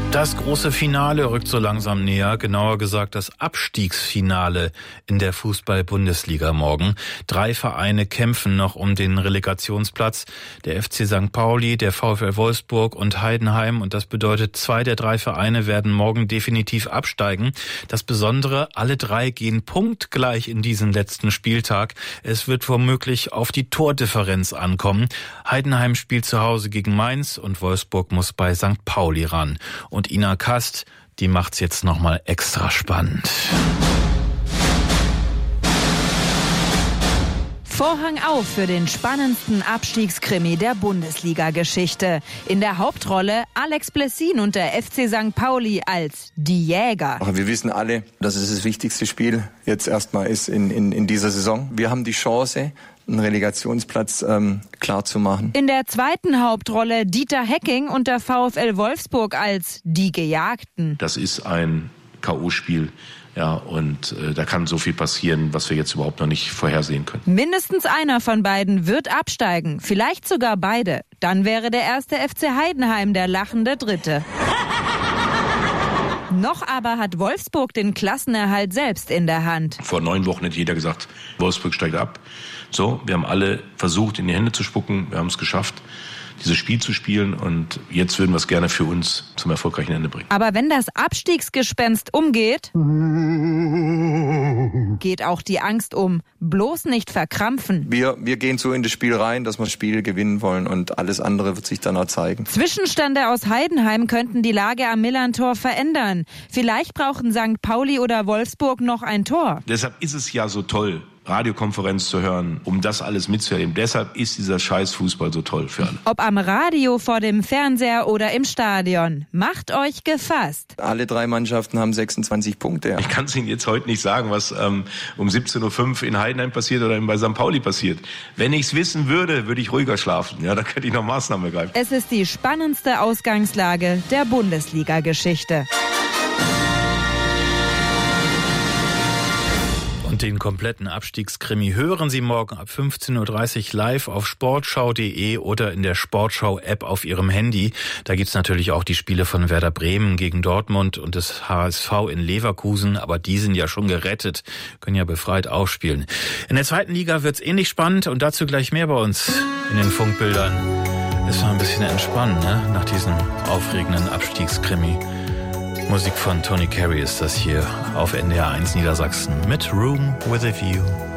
Das große Finale rückt so langsam näher, genauer gesagt das Abstiegsfinale in der Fußball-Bundesliga morgen. 3 Vereine kämpfen noch um den Relegationsplatz. Der FC St. Pauli, der VfL Wolfsburg und Heidenheim. Und das bedeutet, 2 der 3 Vereine werden morgen definitiv absteigen. Das Besondere, alle 3 gehen punktgleich in diesen letzten Spieltag. Es wird womöglich auf die Tordifferenz ankommen. Heidenheim spielt zu Hause gegen Mainz und Wolfsburg muss bei St. Pauli ran. Und Ina Kast, die macht's jetzt nochmal extra spannend. Vorhang auf für den spannendsten Abstiegskrimi der Bundesliga-Geschichte. In der Hauptrolle Alex Blessin und der FC St. Pauli als die Jäger. Wir wissen alle, dass es das wichtigste Spiel jetzt erstmal ist in dieser Saison. Wir haben die Chance, einen Relegationsplatz klar zu machen. In der zweiten Hauptrolle Dieter Hecking und der VfL Wolfsburg als die Gejagten. Das ist ein K.O.-Spiel. Ja, und da kann so viel passieren, was wir jetzt überhaupt noch nicht vorhersehen können. Mindestens einer von beiden wird absteigen, vielleicht sogar beide. Dann wäre der erste FC Heidenheim der lachende Dritte. Noch aber hat Wolfsburg den Klassenerhalt selbst in der Hand. Vor 9 Wochen hätte jeder gesagt, Wolfsburg steigt ab. So, wir haben alle versucht, in die Hände zu spucken. Wir haben es geschafft, dieses Spiel zu spielen. Und jetzt würden wir es gerne für uns zum erfolgreichen Ende bringen. Aber wenn das Abstiegsgespenst umgeht, geht auch die Angst um. Bloß nicht verkrampfen. Wir gehen so in das Spiel rein, dass wir das Spiel gewinnen wollen. Und alles andere wird sich dann auch zeigen. Zwischenstände aus Heidenheim könnten die Lage am Millerntor verändern. Vielleicht brauchen St. Pauli oder Wolfsburg noch ein Tor. Deshalb ist es ja so toll, Radiokonferenz zu hören, um das alles mitzuerleben. Deshalb ist dieser scheiß Fußball so toll für alle. Ob am Radio, vor dem Fernseher oder im Stadion. Macht euch gefasst. Alle 3 Mannschaften haben 26 Punkte. Ich kann es Ihnen jetzt heute nicht sagen, was um 17.05 Uhr in Heidenheim passiert oder bei St. Pauli passiert. Wenn ich es wissen würde, würde ich ruhiger schlafen. Ja, dann könnte ich noch Maßnahmen ergreifen. Es ist die spannendste Ausgangslage der Bundesliga-Geschichte. Und den kompletten Abstiegskrimi hören Sie morgen ab 15.30 Uhr live auf sportschau.de oder in der Sportschau-App auf Ihrem Handy. Da gibt's natürlich auch die Spiele von Werder Bremen gegen Dortmund und des HSV in Leverkusen, aber die sind ja schon gerettet, können ja befreit aufspielen. In der zweiten Liga wird's ähnlich spannend und dazu gleich mehr bei uns in den Funkbildern. Es war ein bisschen entspannen, ne? Nach diesem aufregenden Abstiegskrimi. Musik von Tony Carey ist das hier auf NDR 1 Niedersachsen mit Room with a View.